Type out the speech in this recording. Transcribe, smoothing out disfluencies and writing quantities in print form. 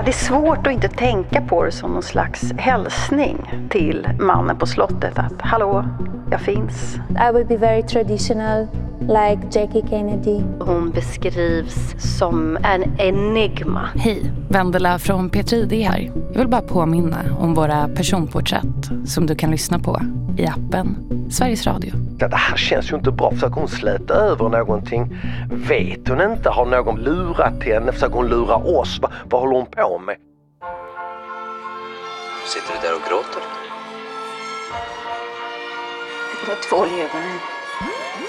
Det är svårt att inte tänka på det som någon slags hälsning till mannen på slottet. Att hallå, jag finns. I will be very traditional, like Jackie Kennedy. Hon beskrivs som en enigma. Hej, Vendela från P3D här. Jag vill bara påminna om våra personporträtt som du kan lyssna på i appen Sveriges Radio. Det här känns ju inte bra. Försöker hon släta över någonting? Vet hon inte? Har någon lurat henne? Försöker hon lura oss? Vad håller hon på med? Sitter du där och gråter? Det var tvål i ögonen.